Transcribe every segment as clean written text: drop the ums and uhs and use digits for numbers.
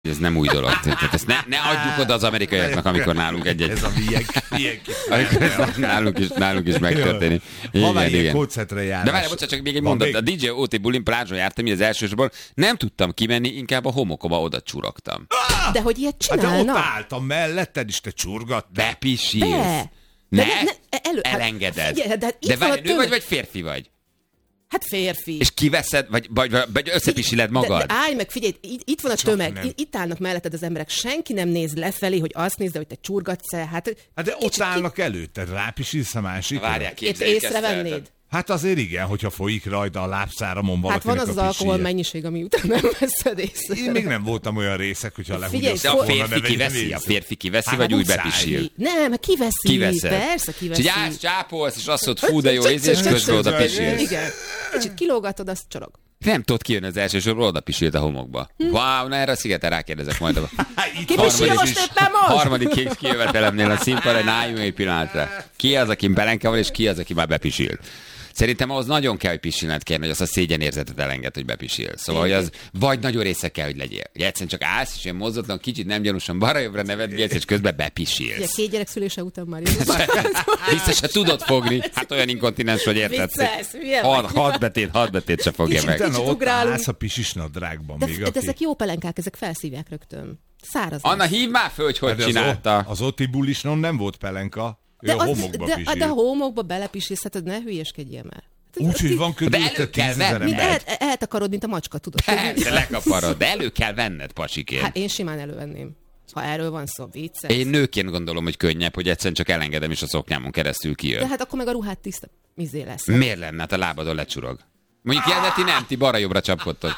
Ez nem új dolog. Tehát ezt ne adjuk oda az amerikaiaknak, amikor nálunk egy-egy... Ez a milyen nálunk is megtörténik. Ha már ilyen koncertre járás. De várjál, bocsánat, csak még egy mondat. A DJ OT bulin plázson jártam, így az elsősorban nem tudtam kimenni, inkább a homokba oda csurogtam. De hogy ilyet csinálnak? Hát de ott álltam melletted, és te csurgattál. Bepisilsz. Elengeded. De várj, nő vagy férfi vagy? Hát férfi. És kiveszed, vagy összepisiled magad? De állj meg, figyelj, itt van a tömeg, itt állnak melletted az emberek, senki nem néz lefelé, hogy azt nézd, hogy te csurgatsz-e. Hát de ott állnak előtted, rápisilsz a másikra. Várják, észrevennéd? Hát azért igen, hogyha folyik rajta a lábszáramon valakinek hát van az alkohol mennyiség, ami után nem veszed észre. Én még nem voltam olyan részek, hogyha lehúgyom. De a férfi kiveszi, vagy úgy bepisil? Nem, kiveszi. Persze kiveszi. És állsz, csápolsz, és azt mondod, fú, de jó íz, és közben oda pisilsz. Igen. Kicsit kilógatod, azt csorog. Nem tudod kijönni az első sorból, oda pisilt a homokba. Wow, na erre a szigeten rákérdezek majd a harmadik kijövetelemnél a színpadon, álljunk egy pillanatra. Ki az, aki Belenke van, és ki az, aki már bepisilt? Szerintem ahhoz nagyon kell, hogy pisilned kérni, hogy azt a szégyenérzetet elenged, hogy bepisil. Szóval, hogy az vagy nagyon része kell, hogy legyél. Hogy egyszerűen csak állsz, és ilyen mozdottan, kicsit nem gyanúsan balra-jobbra nevetgélsz, és közben bepisilsz. Ugye, 2 gyerek szülése után már Vissza se tudod fogni. Hát olyan inkontinens, hogy érted. Hat betét se fogja meg. Utána ott állsz a pisis nadrágban még. De ezek jó pelenkák, ezek felszívják rögtön. Száraz. Anna, hívd már föl, hogy csinálta. Az Oti bulisnon nem volt pelenka. De a homokba belepisilsz, ne hülyeskedjél már. Úgyhogy van körülötted 10 000 ember. Eltakarod, mint a macska, tudod. De lekaparod, de elő kell venned, pasikén. Hát én simán elővenném. Ha erről van szó, vicces. Én nőként gondolom, hogy könnyebb, hogy egyszerűen csak elengedem, és a szoknyámon keresztül kijön. De hát akkor meg a ruhát tiszta lesz. Miért lenne? Hát a lábadon lecsurog. Mondjuk ti nem, ti balra-jobbra csapkodtok.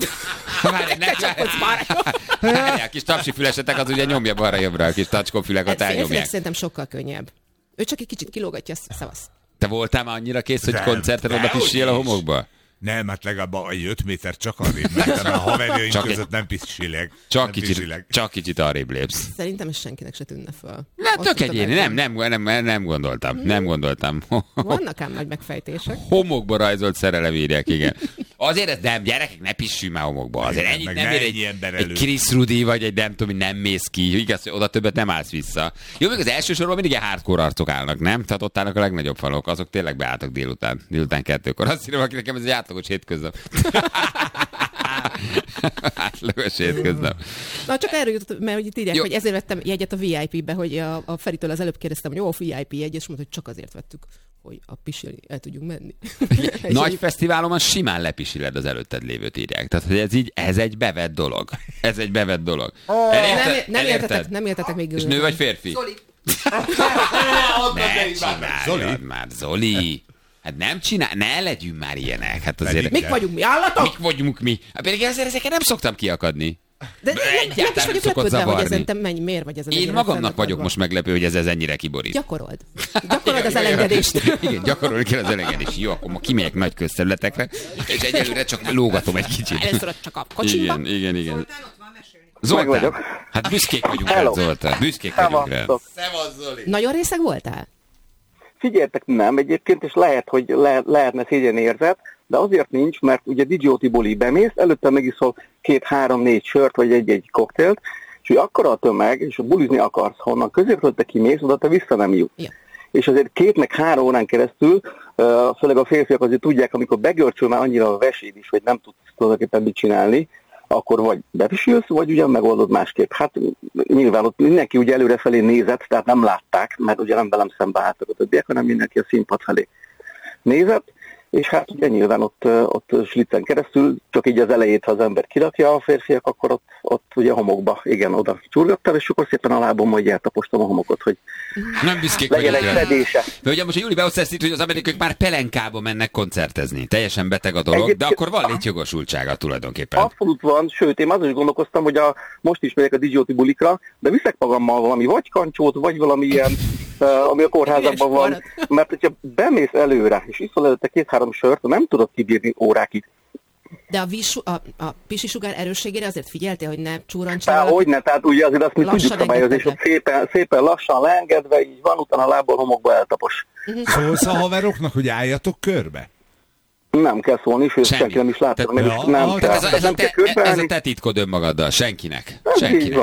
Várjál, kis tapsifülesetek, az ugye nyomja balra-jobbra, a kis tacskófüleket elnyomják. Szerintem sokkal könnyebb. Ő csak egy kicsit kilógatja, szavasz. Te voltál már annyira kész, hogy koncerten oda pisil a homokba? Nem, hát legalább egy 5 méter csak arrébb, mert a haverjaink között nem pisilek. Csak kicsit arrébb lépsz. Szerintem ez senkinek se tűnne föl. Tök egyéni, nem gondoltam. Vannak ám nagy megfejtések. Homokba rajzolt szerelem írják, igen. Azért ez nem, gyerekek, ne pissünk már homokba. Azért ennyit nem ér egy Chris Rudy, vagy egy nem tudom, nem mész ki. Igaz, hogy oda többet nem állsz vissza. Jó, még az első sorban mindig ilyen hardcore arcok állnak, nem? Tehát ott állnak a legnagyobb falok, azok tényleg beálltak délután 2-kor. Azt írom, aki nekem ez egy átlagos hétköznap. Átlagos hétköznap. Na, csak erről jutott, mert hogy itt írják, hogy ezért vettem jegyet a VIP-be, hogy a Feritől az előbb kérdeztem, hogy jó, VIP jegy, és mondta, hogy csak azért vettük, hogy a pisilni el tudjunk menni. Nagy fesztiválon simán lepisiled az előtted lévőt, írják. Tehát, hogy ez egy bevett dolog. Ez egy bevett dolog. Nem értetek még. És nő vagy férfi? Zoli. Ne csináljad már, Zoli. Hát nem ne legyünk már ilyenek. Hát azért... Mik vagyunk mi, állatok? Mik vagyunk mi? Hát pedig ezeket nem szoktam kiakadni. De nem is vagyok lepődve, hogy ezen te miért vagy ezen. Én magamnak vagyok most meglepő, hogy ez ennyire kiborít. Gyakorold az elengedést. Igen, gyakorolni kell az elengedést. Jó, akkor ma kimegyek nagy közterületekre, és egyelőre csak lógatom egy kicsit. Először csak a kocsimba. Igen. Zoltán, hát büszkék vagyunk rá, Zoltán. Büszkék vagyunk rá. Szevasz, Zoli. Nagyon részeg voltál? Figyeljetek, nem egyébként, és lehet, hogy lehetne szégyenérzet, de azért nincs, mert ugye DJ OT buli bemész, előtte megiszol 2-3-4 sört, vagy egy-egy koktélt, és hogy akkora a tömeg, és bulizni akarsz, honnan középről te kimész, oda te vissza nem jutsz. Ja. És azért 2-3 órán keresztül, főleg a férfiak azért tudják, amikor begörcsöl már annyira a veséd is, hogy nem tudsz tulajdonképpen mit csinálni, akkor vagy bepisülsz, vagy ugyan megoldod másképp. Hát nyilván ott mindenki ugye előrefelé nézett, tehát nem látták, mert ugye nem velem szembe álltak a többiek, hanem mindenki a színpad felé nézett, és hát ugye nyilván ott slicen keresztül, csak így az elejét, ha az ember kirakja a férfiak, akkor ott ugye a homokba, igen, oda csurgattam, és akkor szépen a lábom majd eltapostam a homokot, hogy nem büszkék legyen egy fedése. De ugye most a Júli beosztás itt, hogy az amerikaiak már pelenkába mennek koncertezni. Teljesen beteg a dolog, de akkor van létjogosultsága tulajdonképpen. Abszolút van, sőt, én azon is gondolkoztam, hogy most is megyek a DJ OT bulikra, de viszek magammal valami vagy kancsót, vagy valami ilyen, ami a kórházakban van, mert hogyha bemész előre, és iszol előtte 2-3 sört, nem tudod kibírni órákig. De a pisisugár erősségére azért figyeltél, hogy ne csúrancsál? Hogyne, tehát ugye azért azt mi tudjuk szabályozni, és ott szépen lassan leengedve, így van, utána a lából homokba eltapos. Szólsz a haveroknak, hogy álljatok körbe? Nem kell szólni, és senki nem is látta. Nem kell ez a te titkod önmagaddal, senkinek.